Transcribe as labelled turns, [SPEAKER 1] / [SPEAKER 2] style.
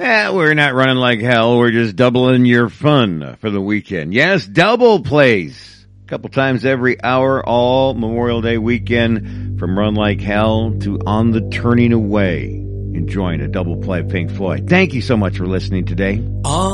[SPEAKER 1] We're not running like hell. We're just doubling your fun for the weekend. Yes, double plays. A couple times every hour, all Memorial Day weekend, from Run Like Hell to On the Turning Away. Enjoying a double play of Pink Floyd. Thank you so much for listening today.